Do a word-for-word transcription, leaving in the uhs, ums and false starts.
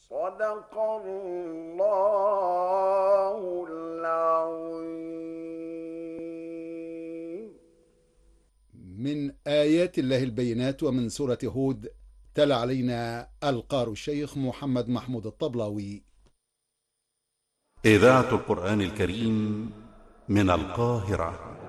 صدق الله العظيم. من آيات الله البينات ومن سورة هود. تلا علينا القار الشيخ محمد محمود الطبلاوي. إذاعة القرآن الكريم من القاهرة.